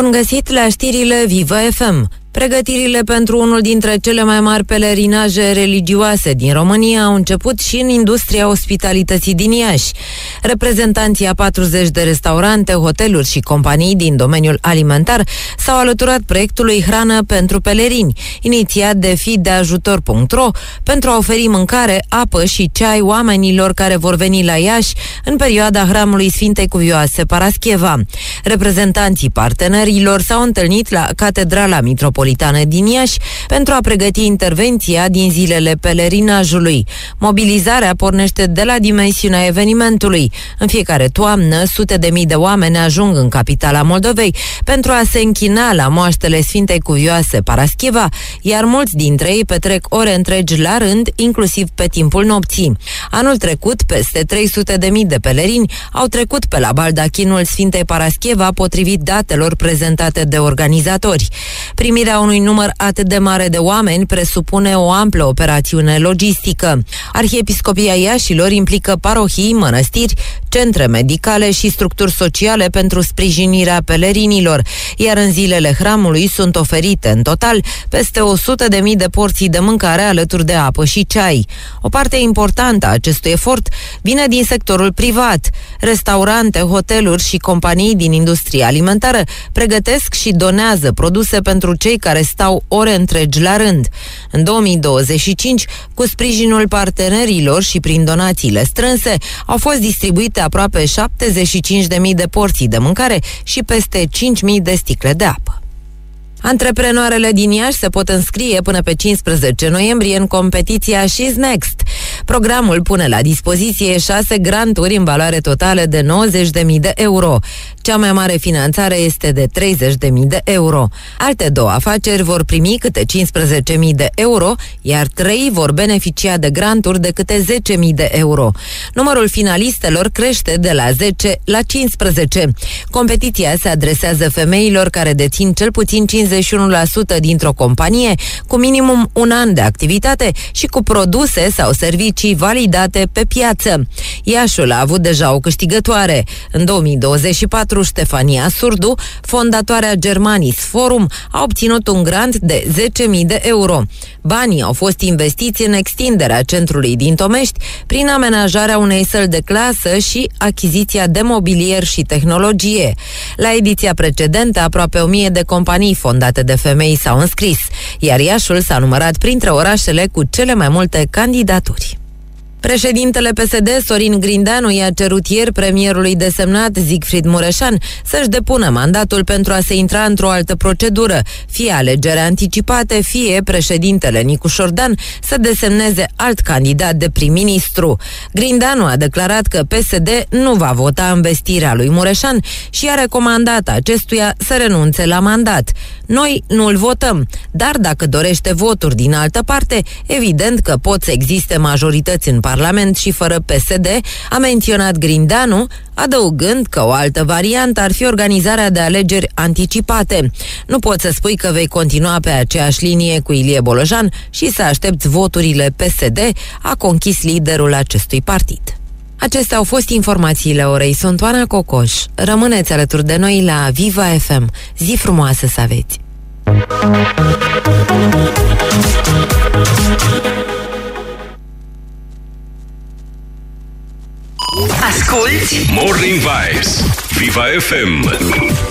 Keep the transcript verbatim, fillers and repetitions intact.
Bun găsit la știrile Viva F M. Pregătirile pentru unul dintre cele mai mari pelerinaje religioase din România au început și în industria ospitalității din Iași. Reprezentanții a patruzeci de restaurante, hoteluri și companii din domeniul alimentar s-au alăturat proiectului Hrană pentru Pelerini, inițiat de fideajutor punct ro, pentru a oferi mâncare, apă și ceai oamenilor care vor veni la Iași în perioada Hramului Sfintei Cuvioase Parascheva. Reprezentanții partenerilor s-au întâlnit la Catedrala Mitropolitană din Iași pentru a pregăti intervenția din zilele pelerinajului. Mobilizarea pornește de la dimensiunea evenimentului. În fiecare toamnă, sute de mii de oameni ajung în capitala Moldovei pentru a se închina la moaștele Sfintei Cuvioase Parascheva, iar mulți dintre ei petrec ore întregi la rând, inclusiv pe timpul nopții. Anul trecut, peste trei sute de mii de pelerini au trecut pe la baldachinul Sfintei Parascheva, potrivit datelor prezentate de organizatori. Primirea unui număr atât de mare de oameni presupune o amplă operațiune logistică. Arhiepiscopia Iașilor implică parohii, mănăstiri, centre medicale și structuri sociale pentru sprijinirea pelerinilor, iar în zilele hramului sunt oferite în total peste o sută de mii de porții de mâncare alături de apă și ceai. O parte importantă a acestui efort vine din sectorul privat. Restaurante, hoteluri și companii din industria alimentară pregătesc și donează produse pentru cei care stau ore întregi la rând. În două mii douăzeci și cinci, cu sprijinul partenerilor și prin donațiile strânse, au fost distribuite aproape șaptezeci și cinci de mii de porții de mâncare și peste cinci mii de sticle de apă. Antreprenoarele din Iași se pot înscrie până pe cincisprezece noiembrie în competiția She's Next. Programul pune la dispoziție șase granturi în valoare totală de nouăzeci de mii de euro. Cea mai mare finanțare este de treizeci de mii de euro. Alte două afaceri vor primi câte cincisprezece mii de euro, iar trei vor beneficia de granturi de câte zece mii de euro. Numărul finalistelor crește de la zece la cincisprezece. Competiția se adresează femeilor care dețin cel puțin cincizeci și unu la sută dintr-o companie, cu minimum un an de activitate și cu produse sau servicii validate pe piață. Iașul a avut deja o câștigătoare. În două mii douăzeci și patru, Ștefania Surdu, fondatoarea Germanis Forum, a obținut un grant de zece mii de euro. Banii au fost investiți în extinderea centrului din Tomești, prin amenajarea unei săli de clasă și achiziția de mobilier și tehnologie. La ediția precedentă, aproape o mie de companii fondate de femei s-au înscris, iar Iașul s-a numărat printre orașele cu cele mai multe candidaturi. Președintele P S D, Sorin Grindeanu, i-a cerut ieri premierului desemnat Siegfried Mureșan să-și depună mandatul pentru a se intra într-o altă procedură, fie alegere anticipate, fie președintele Nicu Șordan să desemneze alt candidat de prim-ministru. Grindeanu a declarat că P S D nu va vota învestirea lui Mureșan și a recomandat acestuia să renunțe la mandat. Noi nu-l votăm, dar dacă dorește voturi din altă parte, evident că pot să existe majorități în Parlament și fără P S D, a menționat Grindeanu, adăugând că o altă variantă ar fi organizarea de alegeri anticipate. Nu poți să spui că vei continua pe aceeași linie cu Ilie Bolojan și să aștepți voturile P S D, a conchis liderul acestui partid. Acestea au fost informațiile orei. Sunt Oana Cocoș. Rămâneți alături de noi la Viva F M. Zi frumoasă să aveți! Asculți Morning Vibes, Viva F M.